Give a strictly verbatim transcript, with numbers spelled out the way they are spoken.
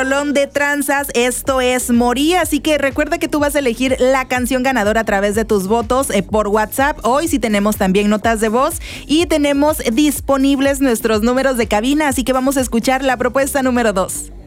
rolón de tranzas, esto es Morí, así que recuerda que tú vas a elegir la canción ganadora a través de tus votos eh, por WhatsApp. Hoy sí tenemos también notas de voz y tenemos disponibles nuestros números de cabina, así que vamos a escuchar la propuesta número dos.